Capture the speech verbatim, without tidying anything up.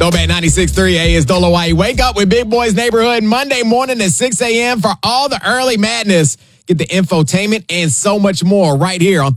Throwback ninety-six point three A is Dolo Hawaii. Wake up with Big Boys Neighborhood Monday morning at six a.m. for all the early madness. Get the infotainment and so much more right here on